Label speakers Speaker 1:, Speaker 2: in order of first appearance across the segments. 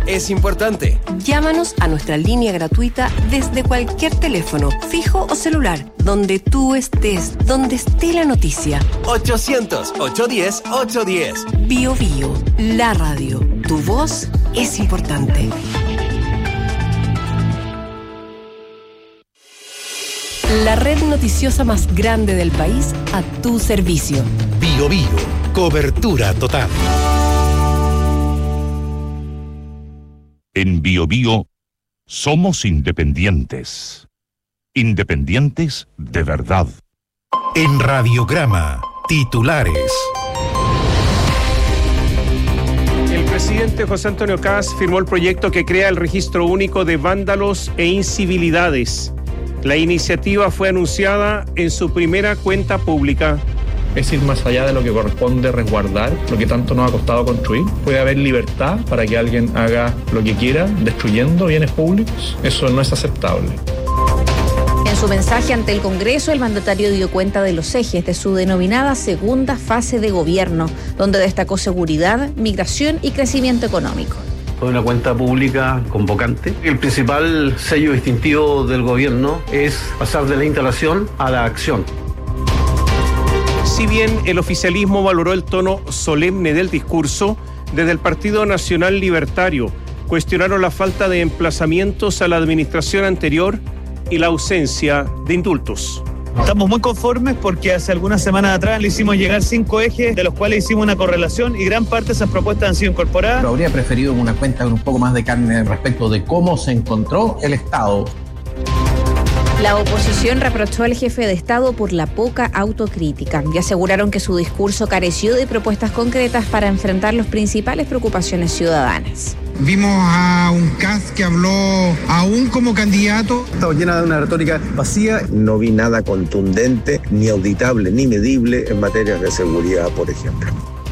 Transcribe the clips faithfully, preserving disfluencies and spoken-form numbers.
Speaker 1: es importante.
Speaker 2: Llámanos a nuestra línea gratuita desde cualquier teléfono, fijo o celular, donde tú estés, donde esté la noticia.
Speaker 1: ochocientos, ochocientos diez, ochocientos diez.
Speaker 2: Bio Bio, la radio. Tu voz es importante. La red noticiosa más grande del país a tu servicio.
Speaker 3: Bio Bio, cobertura total.
Speaker 4: En Bio Bio somos independientes. Independientes de verdad.
Speaker 3: En Radiograma, titulares.
Speaker 5: El presidente José Antonio Kast firmó el proyecto que crea el registro único de vándalos e incivilidades. La iniciativa fue anunciada en su primera cuenta pública.
Speaker 6: Es ir más allá de lo que corresponde resguardar, lo que tanto nos ha costado construir. Puede haber libertad para que alguien haga lo que quiera, destruyendo bienes públicos. Eso no es aceptable.
Speaker 7: En su mensaje ante el Congreso, el mandatario dio cuenta de los ejes de su denominada segunda fase de gobierno, donde destacó seguridad, migración y crecimiento económico.
Speaker 8: Fue una cuenta pública convocante. El principal sello distintivo del gobierno es pasar de la instalación a la acción.
Speaker 5: Si bien el oficialismo valoró el tono solemne del discurso, desde el Partido Nacional Libertario cuestionaron la falta de emplazamientos a la administración anterior y la ausencia de indultos.
Speaker 9: Estamos muy conformes porque hace algunas semanas atrás le hicimos llegar cinco ejes, de los cuales hicimos una correlación y gran parte de esas propuestas han sido incorporadas.
Speaker 10: Pero habría preferido una cuenta con un poco más de carne respecto de cómo se encontró el Estado.
Speaker 7: La oposición reprochó al jefe de Estado por la poca autocrítica y aseguraron que su discurso careció de propuestas concretas para enfrentar las principales preocupaciones ciudadanas.
Speaker 11: Vimos a un Kast que habló aún como candidato.
Speaker 12: Estaba llena de una retórica vacía. No vi nada contundente, ni auditable, ni medible en materias de seguridad, por ejemplo.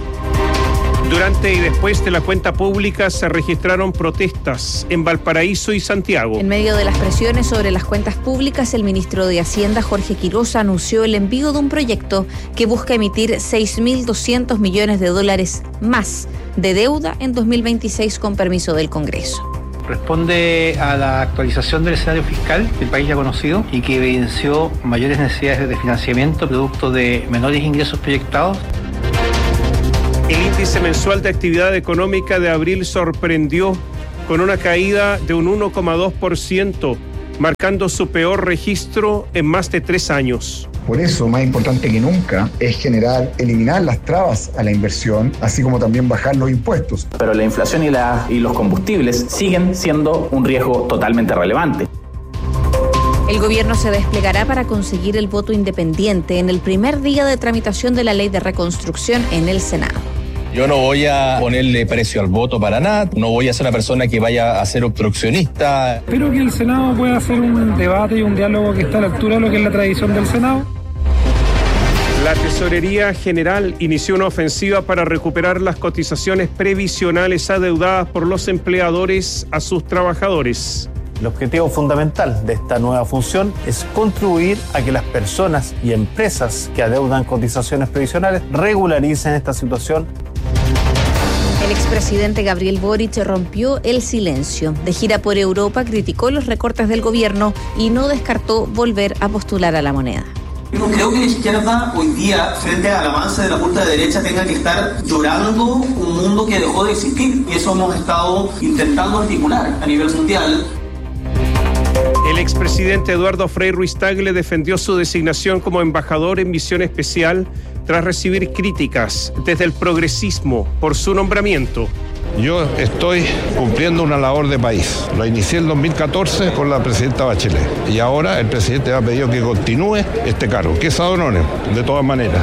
Speaker 5: Durante y después de la cuenta pública se registraron protestas en Valparaíso y Santiago.
Speaker 7: En medio de las presiones sobre las cuentas públicas, el ministro de Hacienda, Jorge Quiroz, anunció el envío de un proyecto que busca emitir seis mil doscientos millones de dólares más de deuda en dos mil veintiséis con permiso del Congreso.
Speaker 13: Responde a la actualización del escenario fiscal del país ya conocido y que evidenció mayores necesidades de financiamiento producto de menores ingresos proyectados.
Speaker 5: El índice mensual de actividad económica de abril sorprendió con una caída de un uno coma dos por ciento, marcando su peor registro en más de tres años.
Speaker 14: Por eso, más importante que nunca, es generar, eliminar las trabas a la inversión, así como también bajar los impuestos.
Speaker 15: Pero la inflación y, la, y los combustibles siguen siendo un riesgo totalmente relevante.
Speaker 7: El gobierno se desplegará para conseguir el voto independiente en el primer día de tramitación de la ley de reconstrucción en el Senado.
Speaker 16: Yo no voy a ponerle precio al voto para nada, no voy a ser una persona que vaya a ser obstruccionista.
Speaker 17: Espero que el Senado pueda hacer un debate y un diálogo que está a la altura de lo que es la tradición del Senado.
Speaker 5: La Tesorería General inició una ofensiva para recuperar las cotizaciones previsionales adeudadas por los empleadores a sus trabajadores.
Speaker 18: El objetivo fundamental de esta nueva función es contribuir a que las personas y empresas que adeudan cotizaciones previsionales regularicen esta situación.
Speaker 7: El expresidente Gabriel Boric rompió el silencio. De gira por Europa, criticó los recortes del gobierno y no descartó volver a postular a la moneda.
Speaker 19: Yo no creo que la izquierda hoy día, frente al avance de la ultraderecha, tenga que estar llorando un mundo que dejó de existir. Y eso hemos estado intentando articular a nivel mundial.
Speaker 5: El expresidente Eduardo Frei Ruiz-Tagle defendió su designación como embajador en misión especial tras recibir críticas desde el progresismo por su nombramiento.
Speaker 20: Yo estoy cumpliendo una labor de país. Lo inicié en dos mil catorce con la presidenta Bachelet y ahora el presidente me ha pedido que continúe este cargo, que es ad honorem, de todas maneras.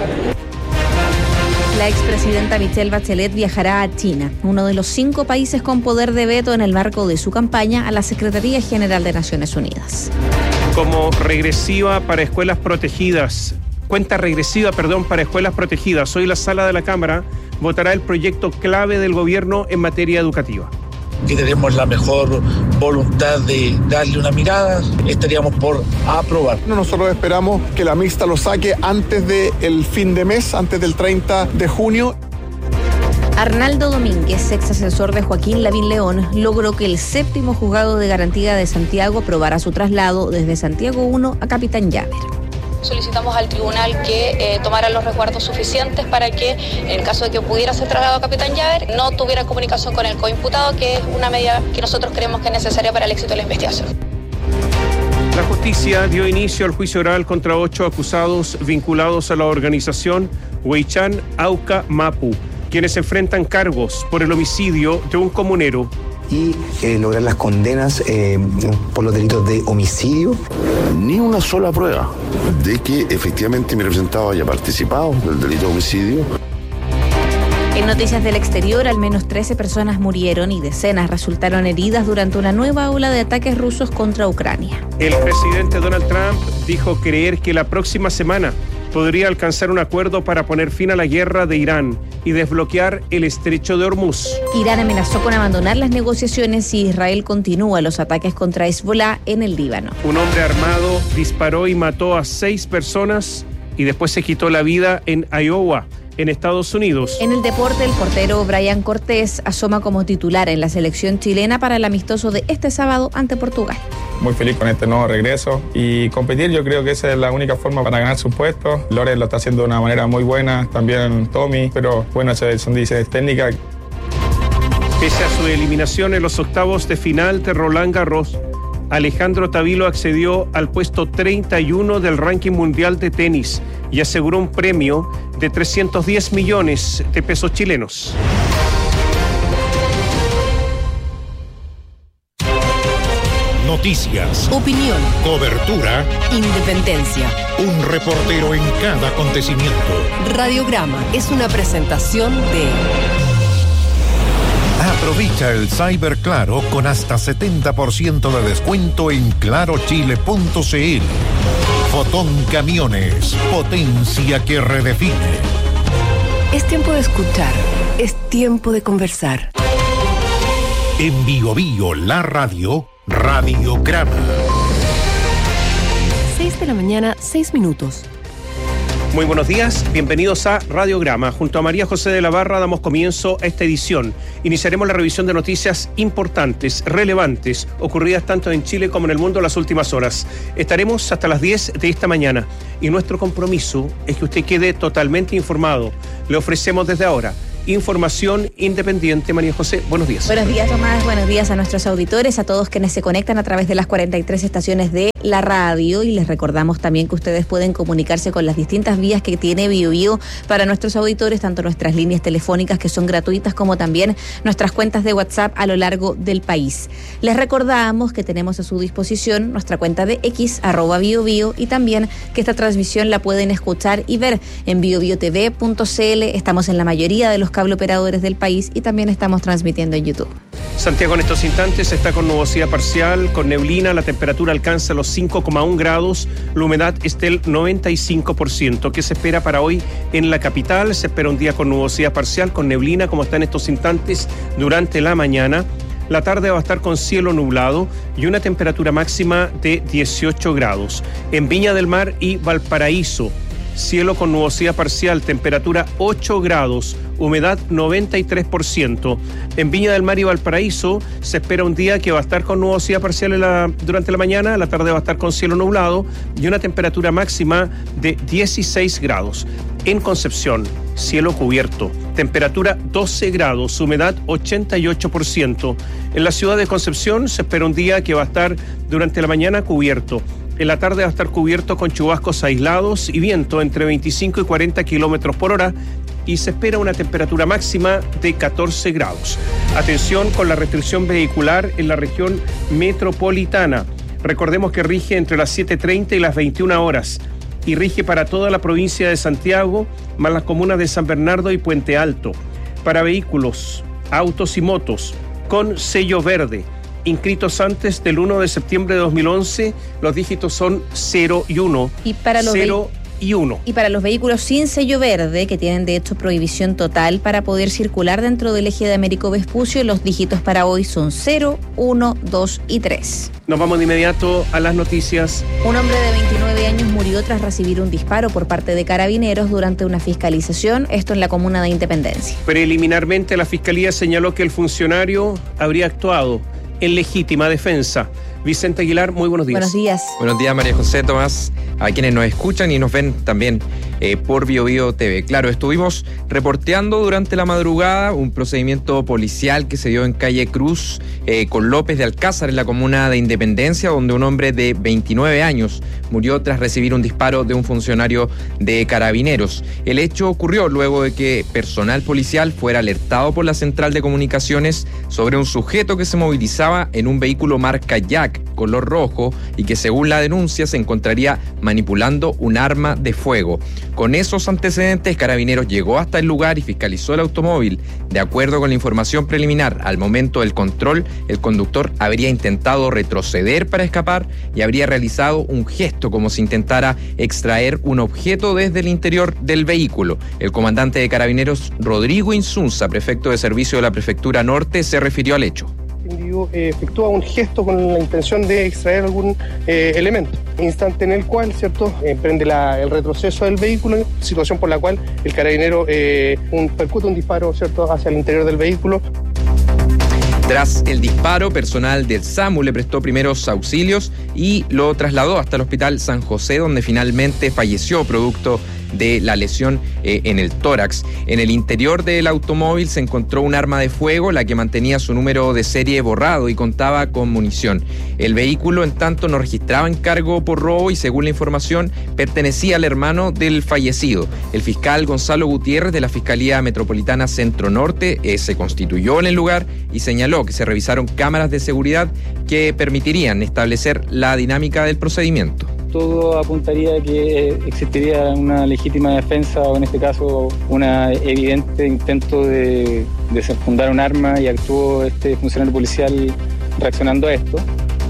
Speaker 7: La expresidenta Michelle Bachelet viajará a China, uno de los cinco países con poder de veto en el marco de su campaña a la Secretaría General de Naciones Unidas.
Speaker 5: Como regresiva para escuelas protegidas, cuenta regresiva, perdón, para escuelas protegidas, hoy la sala de la Cámara votará el proyecto clave del gobierno en materia educativa.
Speaker 21: Que tenemos la mejor voluntad de darle una mirada, estaríamos por aprobar.
Speaker 22: Nosotros esperamos que la mixta lo saque antes del fin de mes, antes del treinta de junio.
Speaker 7: Arnaldo Domínguez, ex asesor de Joaquín Lavín León, logró que el séptimo juzgado de garantía de Santiago aprobara su traslado desde Santiago uno a Capitán Llaver.
Speaker 1: Solicitamos al tribunal que eh, tomara los resguardos suficientes para que, en el caso de que pudiera ser trasladado a Capitán Llaver, no tuviera comunicación con el coimputado, que es una medida que nosotros creemos que es necesaria para el éxito de la investigación.
Speaker 5: La justicia dio inicio al juicio oral contra ocho acusados vinculados a la organización Huaychán Auca Mapu, quienes enfrentan cargos por el homicidio de un comunero.
Speaker 2: Y eh, lograr las condenas eh, por los delitos de homicidio.
Speaker 23: Ni una sola prueba de que efectivamente mi representado haya participado del delito de homicidio.
Speaker 7: En noticias del exterior, al menos trece personas murieron y decenas resultaron heridas durante una nueva ola de ataques rusos contra Ucrania.
Speaker 5: El presidente Donald Trump dijo creer que la próxima semana podría alcanzar un acuerdo para poner fin a la guerra de Irán y desbloquear el estrecho de Hormuz.
Speaker 7: Irán amenazó con abandonar las negociaciones si Israel continúa los ataques contra Hezbollah en el Líbano.
Speaker 5: Un hombre armado disparó y mató a seis personas y después se quitó la vida en Iowa, en Estados Unidos.
Speaker 7: En el deporte, el portero Brian Cortés asoma como titular en la selección chilena para el amistoso de este sábado ante Portugal.
Speaker 6: Muy feliz con este nuevo regreso y competir, yo creo que esa es la única forma para ganar su puesto. Lores lo está haciendo de una manera muy buena, también Tommy, pero bueno, son decisiones técnicas.
Speaker 5: Pese a su eliminación en los octavos de final de Roland Garros, Alejandro Tavilo accedió al puesto treinta y uno del ranking mundial de tenis y aseguró un premio de trescientos diez millones de pesos chilenos.
Speaker 3: Noticias,
Speaker 24: opinión,
Speaker 3: cobertura,
Speaker 24: independencia.
Speaker 3: Un reportero en cada acontecimiento.
Speaker 24: Radiograma es una presentación de...
Speaker 3: Aprovecha el Cyber Claro con hasta setenta por ciento de descuento en claro chile punto c l. Fotón Camiones, potencia que redefine.
Speaker 24: Es tiempo de escuchar, es tiempo de conversar.
Speaker 3: En Bio Bio, la radio, Radiograma.
Speaker 24: seis de la mañana, seis minutos.
Speaker 5: Muy buenos días, bienvenidos a Radiograma. Junto a María José de la Barra damos comienzo a esta edición. Iniciaremos la revisión de noticias importantes, relevantes, ocurridas tanto en Chile como en el mundo en las últimas horas. Estaremos hasta las diez de esta mañana y nuestro compromiso es que usted quede totalmente informado. Le ofrecemos desde ahora información independiente. María José, buenos días.
Speaker 7: Buenos días, Tomás. Buenos días a nuestros auditores, a todos quienes se conectan a través de las cuarenta y tres estaciones de la radio. Y les recordamos también que ustedes pueden comunicarse con las distintas vías que tiene Bio Bio para nuestros auditores, tanto nuestras líneas telefónicas que son gratuitas como también nuestras cuentas de WhatsApp a lo largo del país. Les recordamos que tenemos a su disposición nuestra cuenta de X, arroba Bio Bio, y también que esta transmisión la pueden escuchar y ver en bio bio t v punto c l. Estamos en la mayoría de los cable operadores del país y también estamos transmitiendo en YouTube.
Speaker 5: Santiago en estos instantes está con nubosidad parcial, con neblina, la temperatura alcanza los cinco coma uno grados, la humedad está del noventa y cinco por ciento. ¿Qué se espera para hoy en la capital? Se espera un día con nubosidad parcial, con neblina, como está en estos instantes durante la mañana. La tarde va a estar con cielo nublado y una temperatura máxima de dieciocho grados. En Viña del Mar y Valparaíso, cielo con nubosidad parcial, temperatura ocho grados, humedad noventa y tres por ciento. En Viña del Mar y Valparaíso se espera un día que va a estar con nubosidad parcial en la, durante la mañana, la tarde va a estar con cielo nublado y una temperatura máxima de dieciséis grados. En Concepción, cielo cubierto, temperatura doce grados, humedad ochenta y ocho por ciento. En la ciudad de Concepción se espera un día que va a estar durante la mañana cubierto. En la tarde va a estar cubierto con chubascos aislados y viento entre veinticinco y cuarenta kilómetros por hora y se espera una temperatura máxima de catorce grados. Atención con la restricción vehicular en la región metropolitana. Recordemos que rige entre las siete treinta y las veintiuna horas y rige para toda la provincia de Santiago, más las comunas de San Bernardo y Puente Alto. Para vehículos, autos y motos con sello verde, inscritos antes del uno de septiembre de dos mil once, los dígitos son cero y uno.
Speaker 7: Y para los
Speaker 5: cero y uno.
Speaker 7: Y para los vehículos sin sello verde, que tienen de hecho prohibición total para poder circular dentro del eje de Américo Vespucio, los dígitos para hoy son cero, uno, dos y tres.
Speaker 5: Nos vamos de inmediato a las noticias.
Speaker 7: Un hombre de veintinueve años murió tras recibir un disparo por parte de carabineros durante una fiscalización, esto en la comuna de Independencia.
Speaker 5: Preliminarmente, la Fiscalía señaló que el funcionario habría actuado en legítima defensa. Vicente Aguilar, muy buenos días.
Speaker 7: Buenos días.
Speaker 4: Buenos días, María José, Tomás, a quienes nos escuchan y nos ven también eh, por Bio Bio T V. Claro, estuvimos reporteando durante la madrugada un procedimiento policial que se dio en calle Cruz eh, con López de Alcázar, en la comuna de Independencia, donde un hombre de veintinueve años murió tras recibir un disparo de un funcionario de Carabineros. El hecho ocurrió luego de que personal policial fuera alertado por la central de comunicaciones sobre un sujeto que se movilizaba en un vehículo marca Jack, color rojo, y que según la denuncia se encontraría manipulando un arma de fuego. Con esos antecedentes, Carabineros llegó hasta el lugar y fiscalizó el automóvil. De acuerdo con la información preliminar, al momento del control, el conductor habría intentado retroceder para escapar y habría realizado un gesto como si intentara extraer un objeto desde el interior del vehículo. El comandante de Carabineros, Rodrigo Insunza, prefecto de servicio de la Prefectura Norte, se refirió al hecho.
Speaker 8: El individuo eh, efectúa un gesto con la intención de extraer algún eh, elemento, instante en el cual, ¿cierto?, emprende la, el retroceso del vehículo, situación por la cual el carabinero eh, un, percute un disparo, ¿cierto?, hacia el interior del vehículo.
Speaker 4: Tras el disparo, personal del SAMU le prestó primeros auxilios y lo trasladó hasta el Hospital San José, donde finalmente falleció producto de la lesión eh, en el tórax. En el interior del automóvil se encontró un arma de fuego, la que mantenía su número de serie borrado y contaba con munición. El vehículo, en tanto, no registraba encargo por robo y, según la información, pertenecía al hermano del fallecido. El fiscal Gonzalo Gutiérrez, de la Fiscalía Metropolitana Centro Norte, eh, se constituyó en el lugar y señaló que se revisaron cámaras de seguridad que permitirían establecer la dinámica del procedimiento.
Speaker 9: Todo apuntaría a que existiría una legítima defensa, o en este caso un evidente intento de desenfundar un arma, y actuó este funcionario policial reaccionando a esto.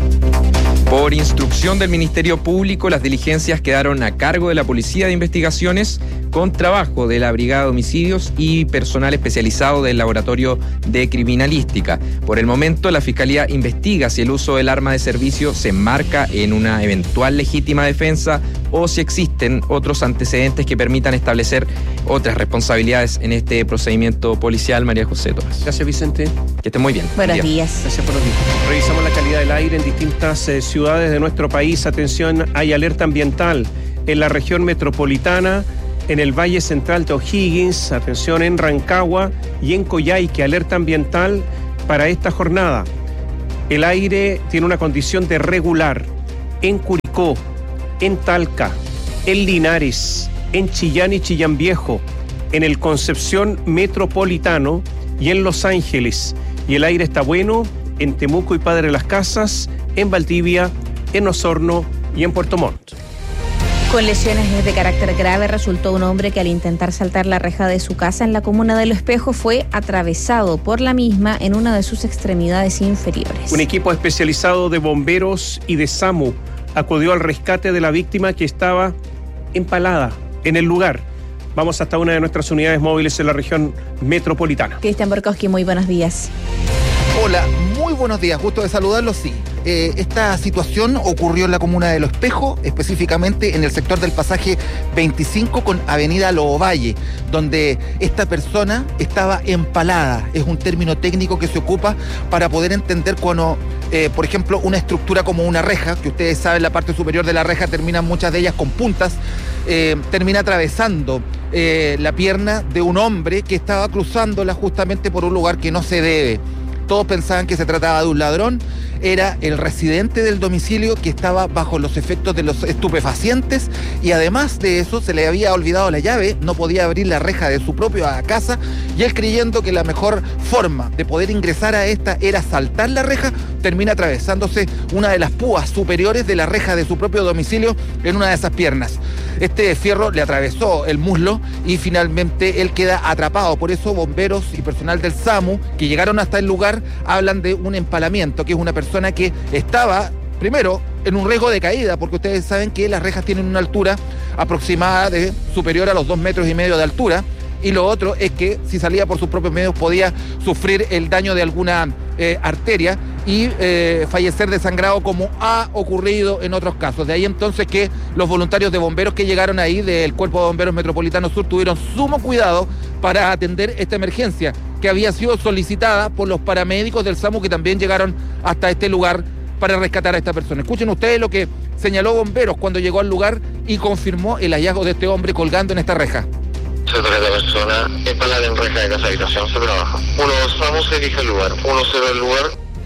Speaker 4: Por instrucción del Ministerio Público, las diligencias quedaron a cargo de la Policía de Investigaciones, con trabajo de la Brigada de Homicidios y personal especializado del Laboratorio de Criminalística. Por el momento, la Fiscalía investiga si el uso del arma de servicio se enmarca en una eventual legítima defensa o si existen otros antecedentes que permitan establecer otras responsabilidades en este procedimiento policial. María José Tomás.
Speaker 5: Gracias, Vicente.
Speaker 4: Que esté muy bien.
Speaker 7: Buenos
Speaker 4: Buen día.
Speaker 7: días.
Speaker 5: Gracias por los días. Revisamos la calidad del aire en distintas eh, ciudades de nuestro país. Atención, hay alerta ambiental en la región metropolitana, en el Valle Central de O'Higgins, atención en Rancagua y en Coyhaique, alerta ambiental para esta jornada. El aire tiene una condición de regular en Curicó, en Talca, en Linares, en Chillán y Chillán Viejo, en el Concepción Metropolitano y en Los Ángeles. Y el aire está bueno en Temuco y Padre Las Casas, en Valdivia, en Osorno y en Puerto Montt.
Speaker 7: Con lesiones de carácter grave resultó un hombre que, al intentar saltar la reja de su casa en la comuna de Lo Espejo, fue atravesado por la misma en una de sus extremidades inferiores.
Speaker 5: Un equipo especializado de bomberos y de SAMU acudió al rescate de la víctima, que estaba empalada en el lugar. Vamos hasta una de nuestras unidades móviles en la región metropolitana.
Speaker 7: Cristian Borkowski, muy buenos días.
Speaker 10: Hola, muy buenos días, gusto de saludarlos, sí. Eh, esta situación ocurrió en la comuna de Lo Espejo, específicamente en el sector del pasaje veinticinco con avenida Loovalle, donde esta persona estaba empalada. Es un término técnico que se ocupa para poder entender cuando, eh, por ejemplo, una estructura como una reja, que ustedes saben, la parte superior de la reja terminan muchas de ellas con puntas, eh, termina atravesando eh, la pierna de un hombre que estaba cruzándola justamente por un lugar que no se debe. Todos pensaban que se trataba de un ladrón. Era el residente del domicilio que estaba bajo los efectos de los estupefacientes, y además de eso se le había olvidado la llave, no podía abrir la reja de su propia casa, y él, creyendo que la mejor forma de poder ingresar a esta era saltar la reja, termina atravesándose una de las púas superiores de la reja de su propio domicilio en una de esas piernas. Este fierro le atravesó el muslo y finalmente él queda atrapado. Por eso bomberos y personal del SAMU que llegaron hasta el lugar hablan de un empalamiento, que es una persona que estaba primero en un riesgo de caída, porque ustedes saben que las rejas tienen una altura aproximada de superior a los dos metros y medio de altura, y lo otro es que si salía por sus propios medios podía sufrir el daño de alguna eh, arteria y eh, fallecer desangrado, como ha ocurrido en otros casos. De ahí entonces que los voluntarios de bomberos que llegaron ahí del Cuerpo de Bomberos Metropolitano Sur tuvieron sumo cuidado para atender esta emergencia, que había sido solicitada por los paramédicos del SAMU, que también llegaron hasta este lugar para rescatar a esta persona. Escuchen ustedes lo que señaló Bomberos cuando llegó al lugar y confirmó el hallazgo de este hombre colgando en esta reja.
Speaker 11: Se trata de persona es para la reja de casa habitación, se trabaja. Uno SAMU se dirige al lugar, uno cero al lugar.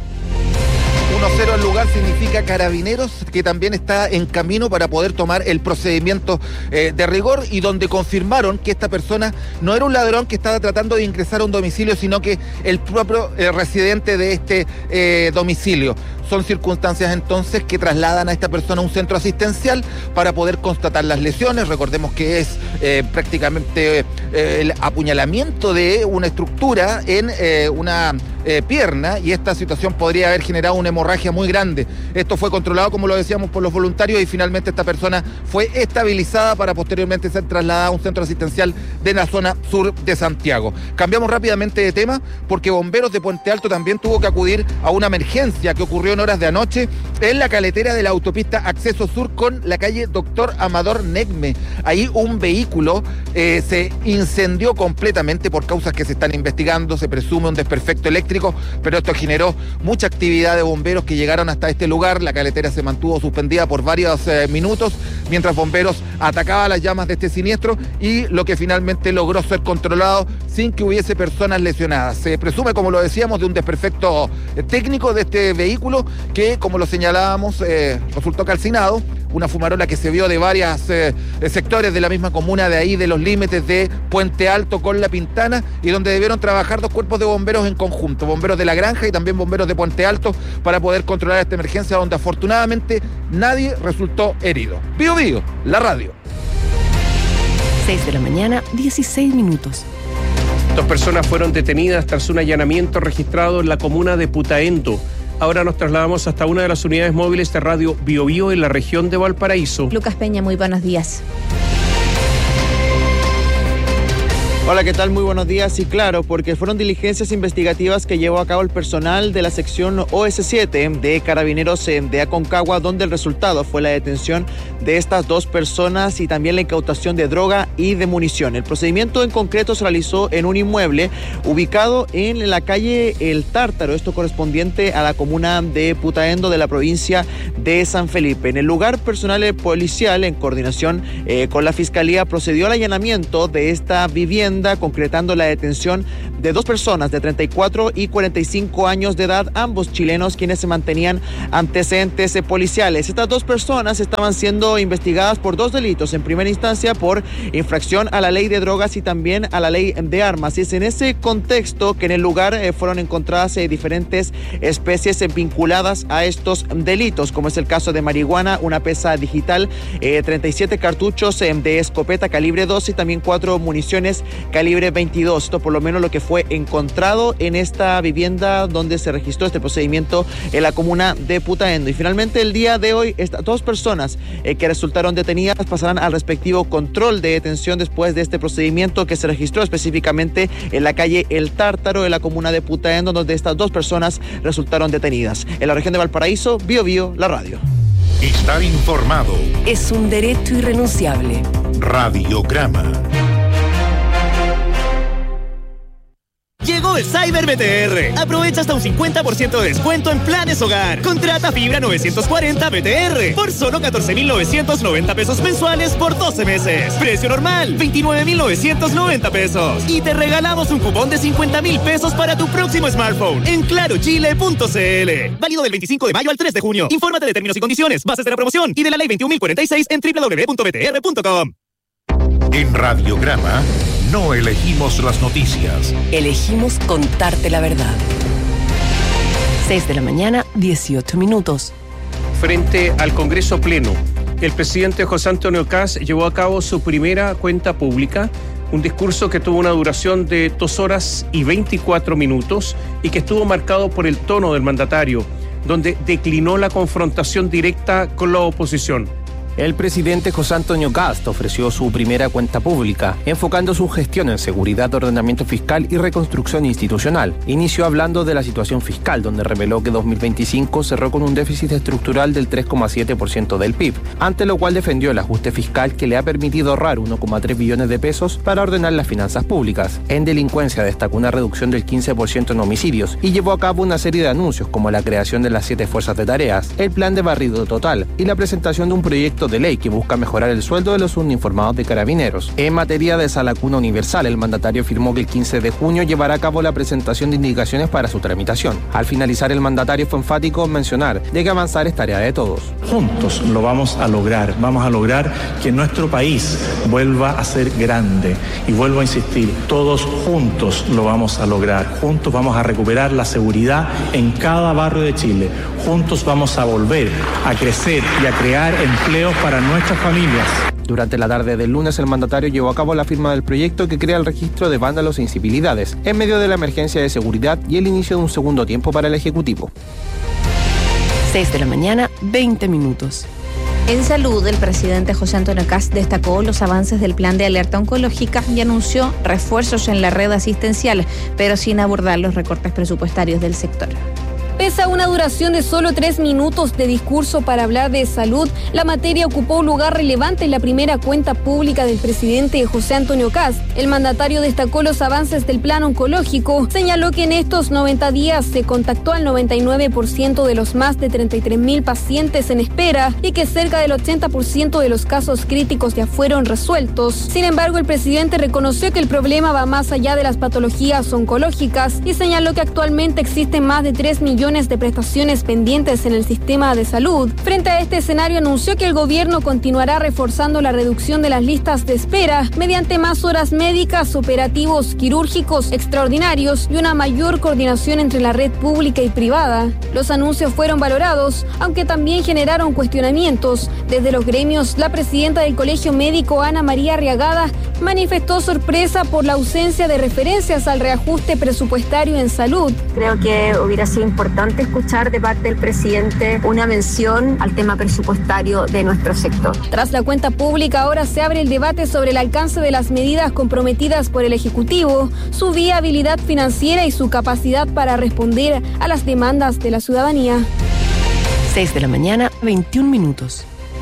Speaker 10: uno cero al lugar significa Carabineros, que también está en camino para poder tomar el procedimiento eh, de rigor, y donde confirmaron que esta persona no era un ladrón que estaba tratando de ingresar a un domicilio, sino que el propio eh, residente de este eh, domicilio. Son circunstancias entonces que trasladan a esta persona a un centro asistencial para poder constatar las lesiones. Recordemos que es eh, prácticamente eh, el apuñalamiento de una estructura en eh, una eh, pierna, y esta situación podría haber generado una hemorragia muy grande. Esto fue controlado, como lo decíamos, por los voluntarios, y finalmente esta persona fue estabilizada para posteriormente ser trasladada a un centro asistencial de la zona sur de Santiago. Cambiamos rápidamente de tema porque Bomberos de Puente Alto también tuvo que acudir a una emergencia que ocurrió en horas de anoche en la caletera de la autopista Acceso Sur con la calle Doctor Amador Negme. Ahí un vehículo eh, se incendió completamente por causas que se están investigando. Se presume un desperfecto eléctrico, pero esto generó mucha actividad de bomberos que llegaron hasta este lugar. La caletera se mantuvo suspendida por varios eh, minutos mientras bomberos atacaban las llamas de este siniestro, y lo que finalmente logró ser controlado sin que hubiese personas lesionadas. Se presume, como lo decíamos, de un desperfecto eh, técnico de este vehículo, que, como lo señalábamos, eh, resultó calcinado. Una fumarola que se vio de varios eh, sectores de la misma comuna de ahí, de los límites de Puente Alto con La Pintana, y donde debieron trabajar dos cuerpos de bomberos en conjunto, bomberos de La Granja y también bomberos de Puente Alto, para poder controlar esta emergencia, donde afortunadamente nadie resultó herido. Bío Bío, la radio.
Speaker 24: seis de la mañana, dieciséis minutos.
Speaker 5: Dos personas fueron detenidas tras un allanamiento registrado en la comuna de Putaendo. Ahora nos trasladamos hasta una de las unidades móviles de Radio Bío Bío en la región de Valparaíso.
Speaker 7: Lucas Peña, muy buenos días.
Speaker 12: Hola, ¿qué tal? Muy buenos días. Y claro, porque fueron diligencias investigativas que llevó a cabo el personal de la sección O S siete de Carabineros de Aconcagua, donde el resultado fue la detención de estas dos personas y también la incautación de droga y de munición. El procedimiento en concreto se realizó en un inmueble ubicado en la calle El Tártaro, esto correspondiente a la comuna de Putaendo de la provincia de San Felipe. En el lugar, personal policial, en coordinación eh, con la Fiscalía, procedió al allanamiento de esta vivienda, concretando la detención de dos personas de treinta y cuatro y cuarenta y cinco años de edad, ambos chilenos, quienes se mantenían antecedentes policiales. Estas dos personas estaban siendo investigadas por dos delitos. En primera instancia, por infracción a la ley de drogas y también a la ley de armas. Y es en ese contexto que en el lugar eh, fueron encontradas eh, diferentes especies eh, vinculadas a estos delitos, como es el caso de marihuana, una pesa digital, eh, treinta y siete cartuchos eh, de escopeta calibre doce y también cuatro municiones calibre veintidós. Esto por lo menos lo que fue encontrado en esta vivienda donde se registró este procedimiento en la comuna de Putaendo. Y finalmente el día de hoy estas dos personas eh, que resultaron detenidas pasarán al respectivo control de detención después de este procedimiento que se registró específicamente en la calle El Tártaro de la comuna de Putaendo, donde estas dos personas resultaron detenidas. En la región de Valparaíso, Bío Bío, la radio.
Speaker 3: Estar informado
Speaker 24: es un derecho irrenunciable.
Speaker 3: Radiograma.
Speaker 13: Llegó el Cyber B T R. Aprovecha hasta un cincuenta por ciento de descuento en planes hogar. Contrata fibra novecientos cuarenta B T R por solo catorce mil novecientos noventa pesos mensuales por doce meses. Precio normal, veintinueve mil novecientos noventa pesos. Y te regalamos un cupón de cincuenta mil pesos para tu próximo smartphone en claro chile punto c l. Válido del veinticinco de mayo al tres de junio. Infórmate de términos y condiciones, bases de la promoción y de la ley veintiún mil cuarenta y seis en doble u doble u doble u punto b t r punto com.
Speaker 3: En Radiograma no elegimos las noticias.
Speaker 24: Elegimos contarte la verdad. seis de la mañana, dieciocho minutos.
Speaker 5: Frente al Congreso Pleno, el presidente José Antonio Kast llevó a cabo su primera cuenta pública, un discurso que tuvo una duración de dos horas y veinticuatro minutos y que estuvo marcado por el tono del mandatario. donde declinó la confrontación directa con la oposición.
Speaker 14: El presidente José Antonio Kast ofreció su primera cuenta pública, enfocando su gestión en seguridad, ordenamiento fiscal y reconstrucción institucional. Inició hablando de la situación fiscal, donde reveló que dos mil veinticinco cerró con un déficit estructural del tres coma siete por ciento del P I B, ante lo cual defendió el ajuste fiscal que le ha permitido ahorrar uno coma tres billones de pesos para ordenar las finanzas públicas. En delincuencia destacó una reducción del quince por ciento en homicidios y llevó a cabo una serie de anuncios como la creación de las siete fuerzas de tareas, el plan de barrido total y la presentación de un proyecto de ley que busca mejorar el sueldo de los uniformados de carabineros. En materia de sala cuna universal, el mandatario afirmó que el quince de junio llevará a cabo la presentación de indicaciones para su tramitación. Al finalizar, el mandatario fue enfático en mencionar de que avanzar es tarea de todos.
Speaker 6: Juntos lo vamos a lograr, vamos a lograr que nuestro país vuelva a ser grande. Y vuelvo a insistir, todos juntos lo vamos a lograr. Juntos vamos a recuperar la seguridad en cada barrio de Chile. Juntos vamos a volver a crecer y a crear empleos para nuestras familias.
Speaker 14: Durante la tarde del lunes, el mandatario llevó a cabo la firma del proyecto que crea el registro de vándalos e incivilidades, en medio de la emergencia de seguridad y el inicio de un segundo tiempo para el Ejecutivo.
Speaker 24: seis de la mañana, veinte minutos.
Speaker 7: En salud, el presidente José Antonio Kast destacó los avances del plan de alerta oncológica y anunció refuerzos en la red asistencial, pero sin abordar los recortes presupuestarios del sector.
Speaker 15: Pese a una duración de solo tres minutos de discurso para hablar de salud, la materia ocupó un lugar relevante en la primera cuenta pública del presidente José Antonio Kast. El mandatario destacó los avances del plan oncológico, señaló que en estos noventa días se contactó al noventa y nueve por ciento de los más de treinta y tres mil pacientes en espera y que cerca del ochenta por ciento de los casos críticos ya fueron resueltos. Sin embargo, el presidente reconoció que el problema va más allá de las patologías oncológicas y señaló que actualmente existen más de tres millones de prestaciones pendientes en el sistema de salud. Frente a este escenario, anunció que el gobierno continuará reforzando la reducción de las listas de espera mediante más horas médicas, operativos quirúrgicos extraordinarios y una mayor coordinación entre la red pública y privada. Los anuncios fueron valorados, aunque también generaron cuestionamientos. Desde los gremios, la presidenta del Colegio Médico, Ana María Arriagada, manifestó sorpresa por la ausencia de referencias al reajuste presupuestario en salud.
Speaker 16: Creo que hubiera sido importante escuchar de parte del presidente una mención al tema presupuestario de nuestro sector.
Speaker 15: Tras la cuenta pública, ahora se abre el debate sobre el alcance de las medidas comprometidas por el Ejecutivo, su viabilidad financiera y su capacidad para responder a las demandas de la ciudadanía.
Speaker 24: seis de la mañana, veintiún minutos.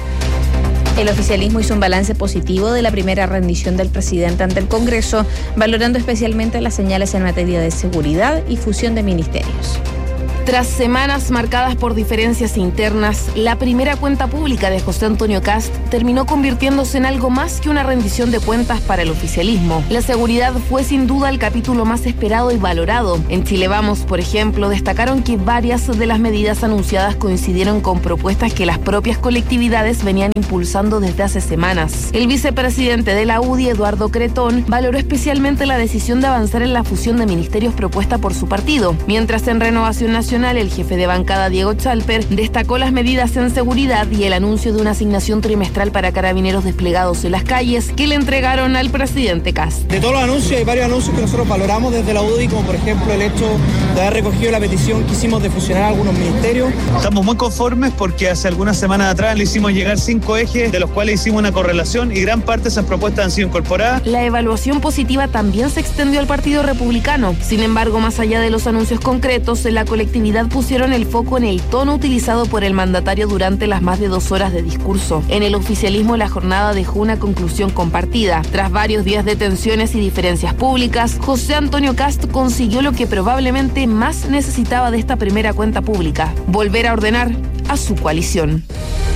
Speaker 7: El oficialismo hizo un balance positivo de la primera rendición del presidente ante el Congreso, valorando especialmente las señales en materia de seguridad y fusión de ministerios.
Speaker 17: Tras semanas marcadas por diferencias internas, la primera cuenta pública de José Antonio Kast terminó convirtiéndose en algo más que una rendición de cuentas para el oficialismo. La seguridad fue sin duda el capítulo más esperado y valorado. En Chile Vamos, por ejemplo, destacaron que varias de las medidas anunciadas coincidieron con propuestas que las propias colectividades venían impulsando desde hace semanas. El vicepresidente de la U D I, Eduardo Cretón, valoró especialmente la decisión de avanzar en la fusión de ministerios propuesta por su partido, mientras en Renovación Nacional el jefe de bancada, Diego Chalper, destacó las medidas en seguridad y el anuncio de una asignación trimestral para carabineros desplegados en las calles que le entregaron al presidente Kast.
Speaker 25: De todos los anuncios, hay varios anuncios que nosotros valoramos desde la U D I, como por ejemplo el hecho de haber recogido la petición que hicimos de fusionar algunos ministerios.
Speaker 26: Estamos muy conformes porque hace algunas semanas atrás le hicimos llegar cinco ejes, de los cuales hicimos una correlación y gran parte de esas propuestas han sido incorporadas.
Speaker 17: La evaluación positiva también se extendió al Partido Republicano. Sin embargo, más allá de los anuncios concretos, la colectividad pusieron el foco en el tono utilizado por el mandatario durante las más de dos horas de discurso. En el oficialismo, la jornada dejó una conclusión compartida. Tras varios días de tensiones y diferencias públicas, José Antonio Kast consiguió lo que probablemente más necesitaba de esta primera cuenta pública: volver a ordenar a su coalición.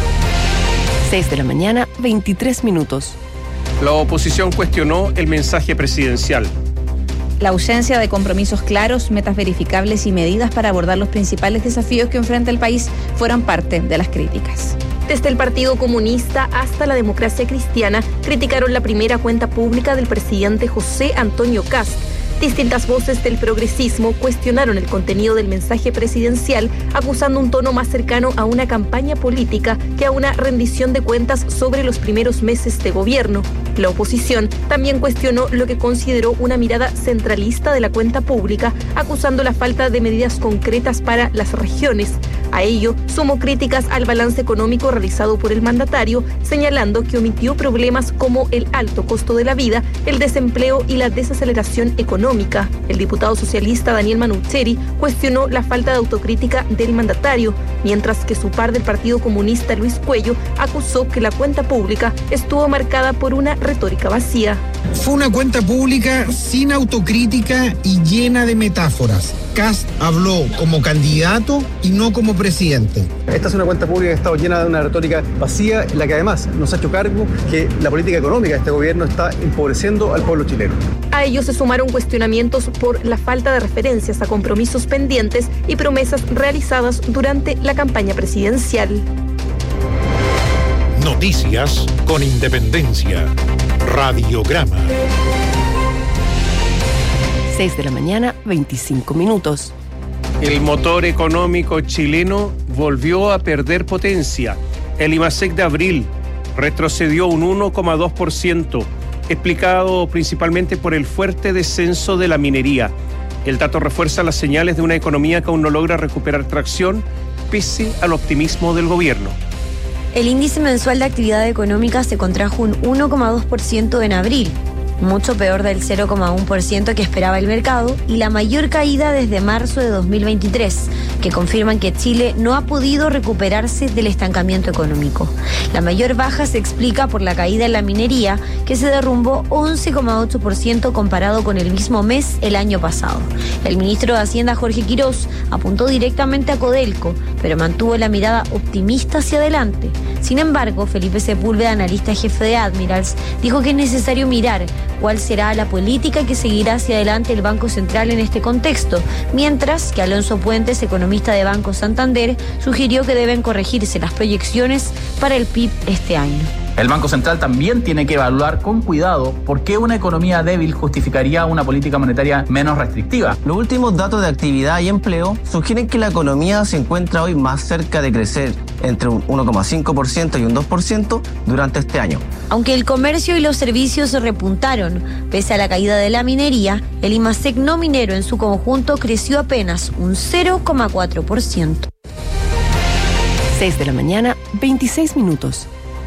Speaker 24: seis de la mañana, veintitrés minutos.
Speaker 5: La oposición cuestionó el mensaje presidencial.
Speaker 7: La ausencia de compromisos claros, metas verificables y medidas para abordar los principales desafíos que enfrenta el país fueron parte de las críticas.
Speaker 16: Desde el Partido Comunista hasta la Democracia Cristiana criticaron la primera cuenta pública del presidente José Antonio Kast. Distintas voces del progresismo cuestionaron el contenido del mensaje presidencial, acusando un tono más cercano a una campaña política que a una rendición de cuentas sobre los primeros meses de gobierno. La oposición también cuestionó lo que consideró una mirada centralista de la cuenta pública, acusando la falta de medidas concretas para las regiones. A ello sumó críticas al balance económico realizado por el mandatario, señalando que omitió problemas como el alto costo de la vida, el desempleo y la desaceleración económica. El diputado socialista Daniel Manucheri cuestionó la falta de autocrítica del mandatario, mientras que su par del Partido Comunista Luis Cuello acusó que la cuenta pública estuvo marcada por una retórica vacía.
Speaker 1: Fue una cuenta pública sin autocrítica y llena de metáforas. Kast habló como candidato y no como presidente.
Speaker 18: Esta es una cuenta pública que ha estado llena de una retórica vacía, en la que además nos ha hecho cargo que la política económica de este gobierno está empobreciendo al pueblo chileno.
Speaker 16: A ello se sumaron cuestionamientos por la falta de referencias a compromisos pendientes y promesas realizadas durante la campaña presidencial.
Speaker 3: Noticias con independencia. Radiograma.
Speaker 24: seis de la mañana, veinticinco minutos.
Speaker 5: El motor económico chileno volvió a perder potencia. El IMASEC de abril retrocedió un uno coma dos por ciento, explicado principalmente por el fuerte descenso de la minería. El dato refuerza las señales de una economía que aún no logra recuperar tracción pese al optimismo del gobierno.
Speaker 19: El índice mensual de actividad económica se contrajo un uno coma dos por ciento en abril, mucho peor del cero coma uno por ciento que esperaba el mercado y la mayor caída desde marzo de dos mil veintitrés, que confirman que Chile no ha podido recuperarse del estancamiento económico. La mayor baja se explica por la caída en la minería, que se derrumbó once coma ocho por ciento comparado con el mismo mes el año pasado. El ministro de Hacienda, Jorge Quirós, apuntó directamente a Codelco, pero mantuvo la mirada optimista hacia adelante. Sin embargo, Felipe Sepúlveda, analista jefe de Admirals, dijo que es necesario mirar cuál será la política que seguirá hacia adelante el Banco Central en este contexto, mientras que Alonso Puentes, economista de Banco Santander, sugirió que deben corregirse las proyecciones para el P I B este año.
Speaker 20: El Banco Central también tiene que evaluar con cuidado por qué una economía débil justificaría una política monetaria menos restrictiva.
Speaker 21: Los últimos datos de actividad y empleo sugieren que la economía se encuentra hoy más cerca de crecer entre un uno coma cinco por ciento y un dos por ciento durante este año.
Speaker 19: Aunque el comercio y los servicios repuntaron, pese a la caída de la minería, el IMASEC no minero en su conjunto creció apenas un cero coma cuatro por ciento.
Speaker 24: seis de la mañana, veintiséis minutos.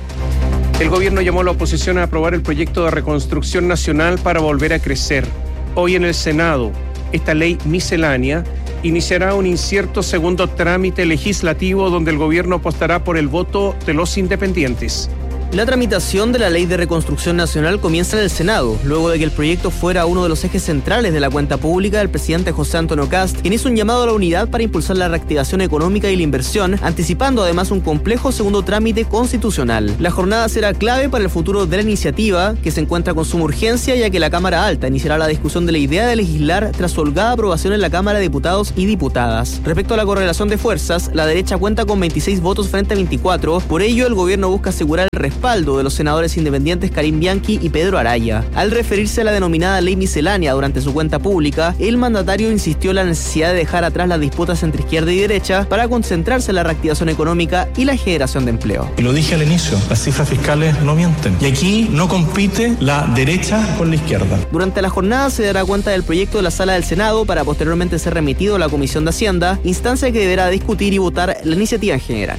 Speaker 5: El gobierno llamó a la oposición a aprobar el proyecto de reconstrucción nacional para volver a crecer. Hoy en el Senado, esta ley miscelánea iniciará un incierto segundo trámite legislativo donde el gobierno apostará por el voto de los independientes.
Speaker 22: La tramitación de la Ley de Reconstrucción Nacional comienza en el Senado, luego de que el proyecto fuera uno de los ejes centrales de la cuenta pública del presidente José Antonio Kast, quien hizo un llamado a la unidad para impulsar la reactivación económica y la inversión, anticipando además un complejo segundo trámite constitucional. La jornada será clave para el futuro de la iniciativa, que se encuentra con suma urgencia, ya que la Cámara Alta iniciará la discusión de la idea de legislar tras su holgada aprobación en la Cámara de Diputados y Diputadas. Respecto a la correlación de fuerzas, la derecha cuenta con veintiséis votos frente a veinticuatro, por ello el gobierno busca asegurar el respaldo respaldo de los senadores independientes Karim Bianchi y Pedro Araya. Al referirse a la denominada ley miscelánea durante su cuenta pública, el mandatario insistió en la necesidad de dejar atrás las disputas entre izquierda y derecha para concentrarse en la reactivación económica y la generación de empleo.
Speaker 6: Y lo dije al inicio, las cifras fiscales no mienten. Y aquí no compite la derecha con la izquierda.
Speaker 22: Durante la jornada se dará cuenta del proyecto de la Sala del Senado para posteriormente ser remitido a la Comisión de Hacienda, instancia que deberá discutir y votar la iniciativa en general.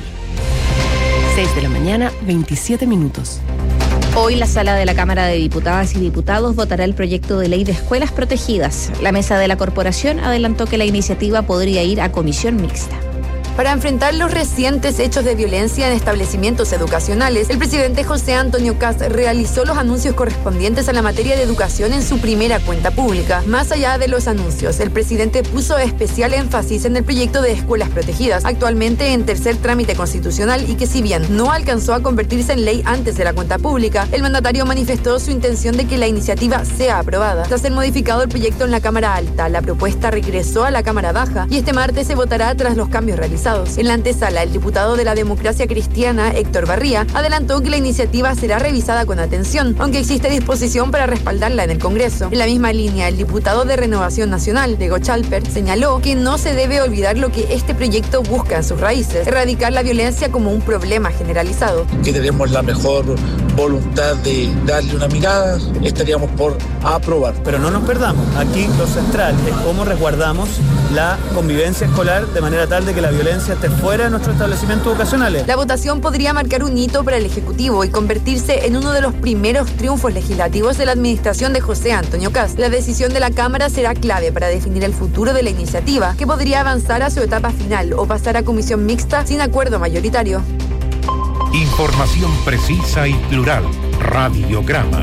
Speaker 24: seis de la mañana, veintisiete minutos.
Speaker 7: Hoy la Sala de la Cámara de Diputadas y Diputados votará el proyecto de ley de escuelas protegidas. La mesa de la corporación adelantó que la iniciativa podría ir a comisión mixta.
Speaker 27: Para enfrentar los recientes hechos de violencia en establecimientos educacionales, el presidente José Antonio Kast realizó los anuncios correspondientes a la materia de educación en su primera cuenta pública. Más allá de los anuncios, el presidente puso especial énfasis en el proyecto de escuelas protegidas, actualmente en tercer trámite constitucional y que si bien no alcanzó a convertirse en ley antes de la cuenta pública, el mandatario manifestó su intención de que la iniciativa sea aprobada. Tras ser modificado el proyecto en la Cámara Alta, la propuesta regresó a la Cámara Baja y este martes se votará tras los cambios realizados. En la antesala, el diputado de la Democracia Cristiana, Héctor Barría, adelantó que la iniciativa será revisada con atención, aunque existe disposición para respaldarla en el Congreso. En la misma línea, el diputado de Renovación Nacional, Diego Chalper, señaló que no se debe olvidar lo que este proyecto busca en sus raíces, erradicar la violencia como un problema generalizado.
Speaker 28: Que tenemos la mejor
Speaker 2: voluntad de darle una mirada, estaríamos por aprobar.
Speaker 25: Pero no nos perdamos, aquí lo central es cómo resguardamos la convivencia escolar de manera tal de que la violencia esté fuera de nuestros establecimientos educacionales.
Speaker 27: La votación podría marcar un hito para el Ejecutivo y convertirse en uno de los primeros triunfos legislativos de la administración de José Antonio Kast. La decisión de la Cámara será clave para definir el futuro de la iniciativa, que podría avanzar a su etapa final o pasar a comisión mixta sin acuerdo mayoritario.
Speaker 3: Información precisa y plural. Radiograma.